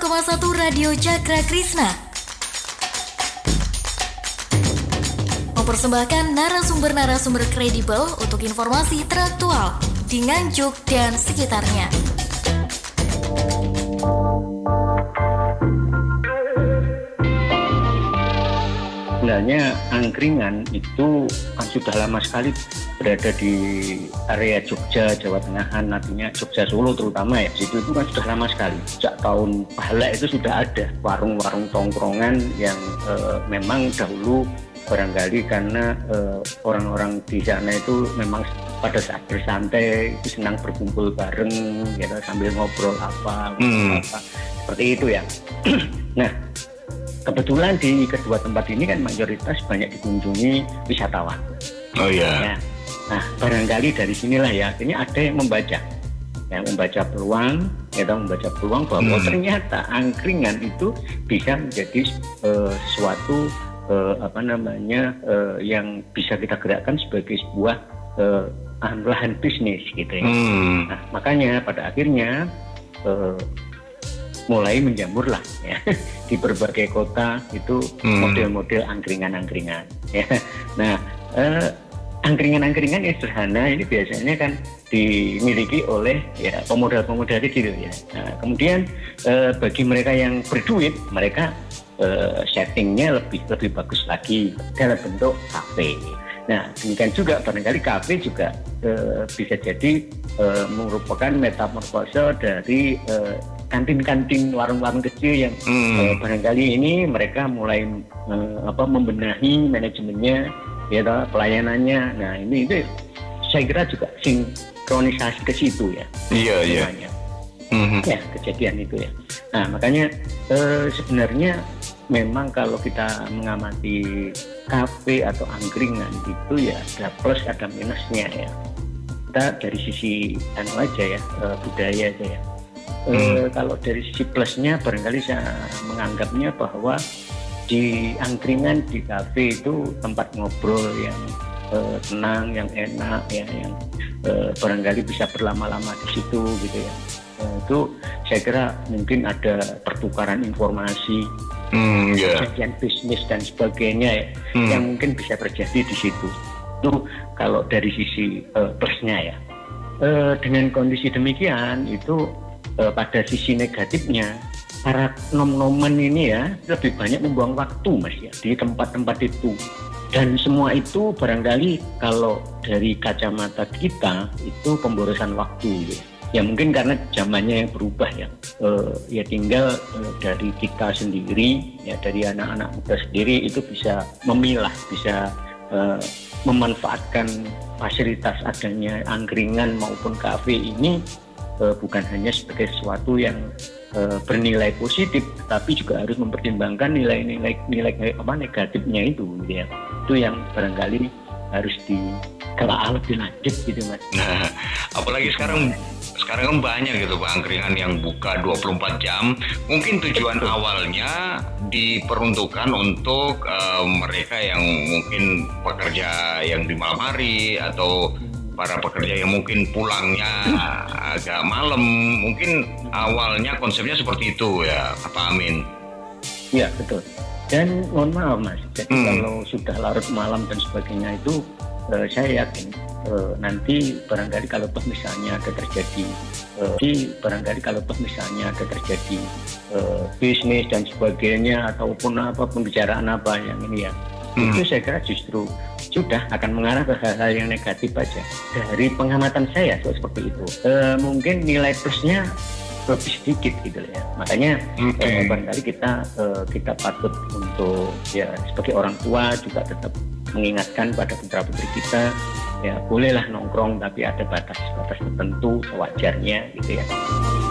106,1 Radio Cakra Krisna mempersembahkan narasumber-narasumber kredibel untuk informasi teraktual di Nganjuk dan sekitarnya. Sebenarnya angkringan itu kan sudah lama sekali berada di area Jogja, Jawa Tengahan, artinya Jogja Solo terutama ya. Situ itu kan sudah lama sekali. Sejak tahun Bahala itu sudah ada warung-warung tongkrongan yang memang dahulu barangkali karena orang-orang di sana itu memang pada saat bersantai itu senang berkumpul bareng ya, sambil ngobrol apa seperti itu ya. Nah, kebetulan di kedua tempat ini kan mayoritas banyak dikunjungi wisatawan. Oh iya. Ya. Nah, barangkali dari sinilah ya, akhirnya ada yang membaca peluang bahwa ternyata angkringan itu bisa menjadi sesuatu yang bisa kita gerakkan sebagai sebuah lahan bisnis gitu ya. Nah, makanya pada akhirnya mulai menjamurlah ya di berbagai kota itu model-model angkringan-angkringan ya. Nah, angkringan-angkringan yang sederhana ini biasanya kan dimiliki oleh ya pemodal-pemodal kecil ya. Nah, kemudian bagi mereka yang berduit, mereka settingnya lebih bagus lagi dalam bentuk kafe. Nah, demikian juga barangkali kafe juga bisa jadi merupakan metamorfose dari kantin-kantin warung-warung kecil yang barangkali ini mereka mulai membenahi manajemennya ya, pelayanannya. Nah, ini itu saya kira juga sinkronisasi ke situ ya. Iya. Ya, kejadian itu ya. Nah, makanya sebenarnya memang kalau kita mengamati kafe atau angkringan itu ya ada plus ada minusnya ya. Kita dari sisi budaya aja ya. Kalau dari sisi plusnya barangkali saya menganggapnya bahwa di angkringan, di kafe itu tempat ngobrol yang tenang, yang enak ya, yang barangkali bisa berlama-lama di situ gitu ya. Itu saya kira mungkin ada pertukaran informasi, kejadian bisnis dan sebagainya ya, yang mungkin bisa terjadi di situ. Itu kalau dari sisi plusnya ya. Dengan kondisi demikian itu pada sisi negatifnya para nom-noman ini ya lebih banyak membuang waktu mas ya di tempat-tempat itu, dan semua itu barangkali kalau dari kacamata kita itu pemborosan waktu ya mungkin karena zamannya yang berubah ya. Ya tinggal dari kita sendiri ya, dari anak-anak muda sendiri itu bisa memilah, bisa memanfaatkan fasilitas adanya angkringan maupun kafe ini bukan hanya sebagai sesuatu yang bernilai positif, tapi juga harus mempertimbangkan nilai negatifnya itu gitu ya. Itu yang barangkali harus ditelaah lebih lanjut gitu mas. Nah, apalagi sekarang kan banyak gitu Pak angkringan yang buka 24 jam. Mungkin tujuan awalnya diperuntukkan untuk mereka yang mungkin pekerja yang di malam hari atau para pekerja yang mungkin pulangnya agak malam. Mungkin awalnya konsepnya seperti itu ya Pak Amin. Iya betul. Dan mohon maaf mas, jadi kalau sudah larut malam dan sebagainya itu saya yakin nanti barangkali kalau misalnya ada terjadi bisnis dan sebagainya ataupun pembicaraan yang ini ya, itu saya kira justru sudah akan mengarah ke hal-hal yang negatif aja. Dari pengamatan saya seperti itu. Mungkin nilai plusnya lebih sedikit gitu ya. Makanya barangkali kita patut untuk ya sebagai orang tua juga tetap mengingatkan pada putra-putri kita ya bolehlah nongkrong tapi ada batas tertentu sewajarnya gitu ya.